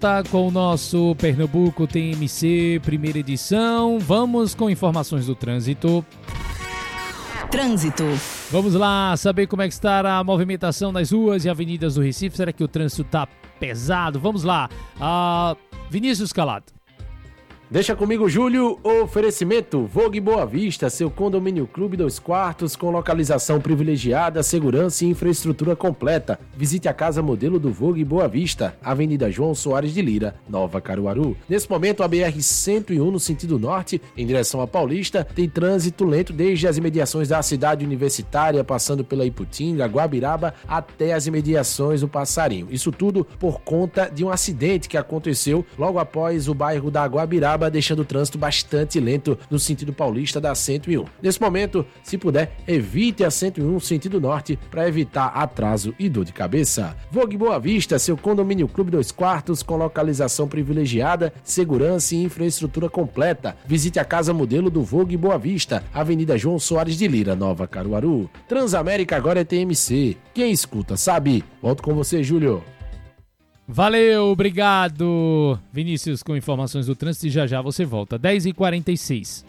volta com o nosso Pernambuco TMC, primeira edição. Vamos com informações do trânsito. Trânsito. Vamos lá saber como é que está a movimentação nas ruas e avenidas do Recife. Será que o trânsito está pesado? Vamos lá. Vinícius Calado. Deixa comigo, Júlio. Oferecimento Vogue Boa Vista, seu condomínio clube 2 quartos com localização privilegiada, segurança e infraestrutura completa. Visite a casa modelo do Vogue Boa Vista, Avenida João Soares de Lira, Nova Caruaru. Nesse momento, a BR-101 no sentido norte, em direção à Paulista, tem trânsito lento desde as imediações da cidade universitária, passando pela Iputinga, Guabiraba, até as imediações do Passarinho. Isso tudo por conta de um acidente que aconteceu logo após o bairro da Guabiraba, deixando o trânsito bastante lento no sentido paulista da 101. Nesse momento, se puder, evite a 101 sentido norte para evitar atraso e dor de cabeça. Vogue Boa Vista, seu condomínio clube 2 quartos com localização privilegiada, segurança e infraestrutura completa. Visite a casa modelo do Vogue Boa Vista, Avenida João Soares de Lira, Nova Caruaru. Transamérica agora é TMC. Quem escuta sabe. Volto com você, Júlio. Valeu, obrigado, Vinícius, com informações do trânsito e já você volta. 10h46.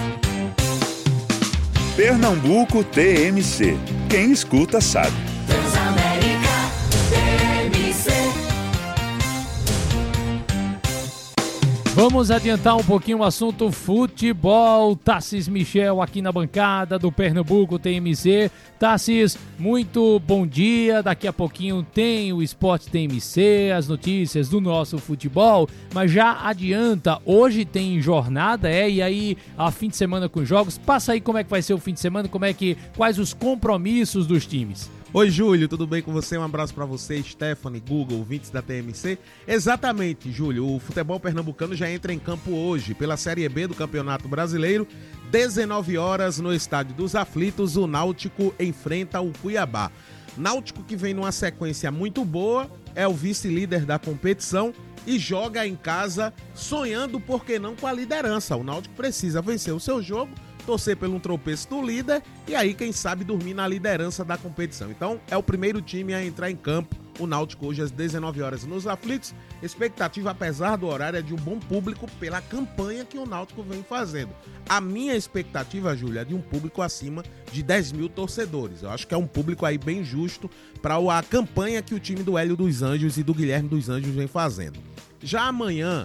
Pernambuco TMC. Quem escuta sabe. Transamérica TMC. Vamos adiantar um pouquinho o assunto futebol. Tassis Michel aqui na bancada do Pernambuco TMC. Tassis, muito bom dia. Daqui a pouquinho tem o Esporte TMC, as notícias do nosso futebol. Mas já adianta, hoje tem jornada, e aí a fim de semana com jogos. Passa aí como é que vai ser o fim de semana, quais os compromissos dos times. Oi, Júlio, tudo bem com você? Um abraço pra você, Stephanie, Google, ouvintes da TMC. Exatamente, Júlio, o futebol pernambucano já entra em campo hoje pela Série B do Campeonato Brasileiro. 19 horas no Estádio dos Aflitos, o Náutico enfrenta o Cuiabá. Náutico que vem numa sequência muito boa, é o vice-líder da competição e joga em casa sonhando, por que não, com a liderança. O Náutico precisa vencer o seu jogo, torcer pelo um tropeço do líder e aí, quem sabe, dormir na liderança da competição. Então, é o primeiro time a entrar em campo, o Náutico, hoje às 19 horas nos Aflitos. Expectativa, apesar do horário, é de um bom público pela campanha que o Náutico vem fazendo. A minha expectativa, Júlia, é de um público acima de 10 mil torcedores. Eu acho que é um público aí bem justo para a campanha que o time do Hélio dos Anjos e do Guilherme dos Anjos vem fazendo. Já amanhã,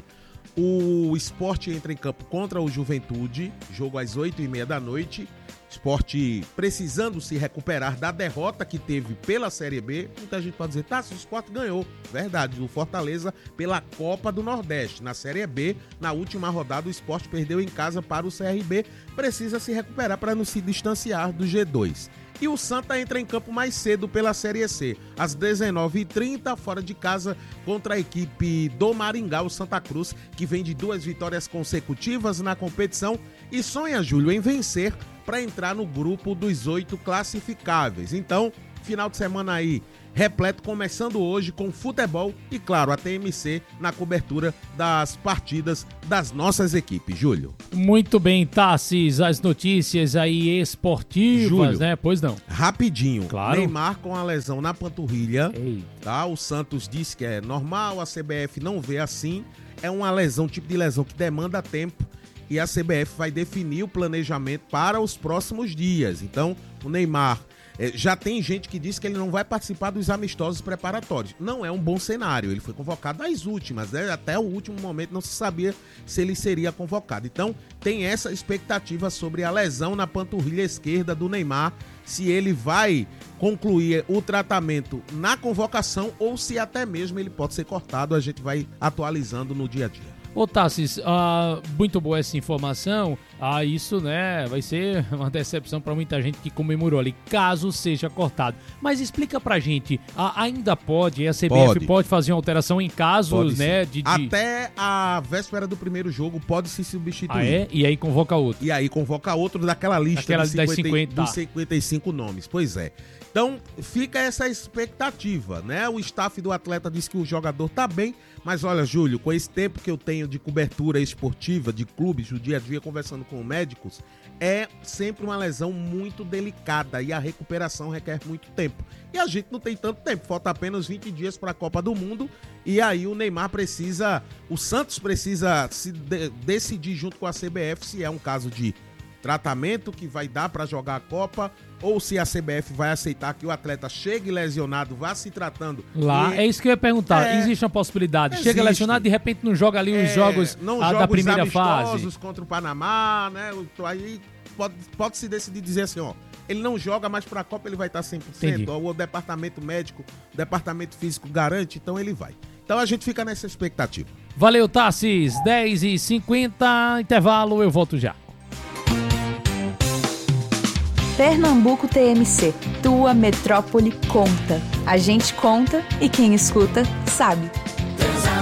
o Sport entra em campo contra o Juventude, jogo às 8h30 da noite. Sport precisando se recuperar da derrota que teve pela Série B. Muita gente pode dizer, o Sport ganhou. Verdade, o Fortaleza pela Copa do Nordeste. Na Série B, na última rodada, o Sport perdeu em casa para o CRB. Precisa se recuperar para não se distanciar do G2. E o Santa entra em campo mais cedo pela Série C, às 19h30, fora de casa, contra a equipe do Maringá, o Santa Cruz, que vem de 2 vitórias consecutivas na competição e sonha, Júlio, em vencer para entrar no grupo dos 8 classificáveis. Então, final de semana aí repleto, começando hoje com futebol e, claro, a TMC na cobertura das partidas das nossas equipes. Júlio. Muito bem, Tassis, as notícias aí esportivas, Júlio, né? Pois não. Rapidinho. Claro. Neymar com a lesão na panturrilha. Eita. Tá? O Santos disse que é normal, a CBF não vê assim. É uma lesão, tipo de lesão que demanda tempo e a CBF vai definir o planejamento para os próximos dias. Então, o Neymar... já tem gente que diz que ele não vai participar dos amistosos preparatórios. Não é um bom cenário. Ele foi convocado às últimas, né? Até o último momento não se sabia se ele seria convocado. Então, tem essa expectativa sobre a lesão na panturrilha esquerda do Neymar, se ele vai concluir o tratamento na convocação ou se até mesmo ele pode ser cortado. A gente vai atualizando no dia a dia. Ô Tassis, muito boa essa informação. Isso, né, vai ser uma decepção para muita gente que comemorou ali, caso seja cortado. Mas explica pra gente, ainda pode, a CBF pode fazer uma alteração em casos, pode, né? Até a véspera do primeiro jogo pode se substituir. E aí convoca outro. E aí convoca outro daquela lista dos 55 nomes. Pois é. Então, fica essa expectativa, né? O staff do atleta diz que o jogador tá bem, mas olha, Júlio, com esse tempo que eu tenho de cobertura esportiva, de clubes, do dia a dia, conversando com com médicos, é sempre uma lesão muito delicada e a recuperação requer muito tempo. E a gente não tem tanto tempo, falta apenas 20 dias para a Copa do Mundo e aí o Neymar o Santos precisa se decidir junto com a CBF se é um caso de tratamento que vai dar para jogar a Copa ou se a CBF vai aceitar que o atleta chegue lesionado, vá se tratando. Lá, é isso que eu ia perguntar. Existe uma possibilidade? Chega lesionado, de repente não joga ali os jogos da primeira fase. Contra o Panamá, né? Aí pode se decidir dizer assim, ó, ele não joga, mas para a Copa ele vai estar 100%. Ó, o departamento médico, o departamento físico garante, então ele vai. Então a gente fica nessa expectativa. Valeu, Tassis. 10h50, intervalo, eu volto já. Pernambuco TMC, tua metrópole conta. A gente conta e quem escuta sabe.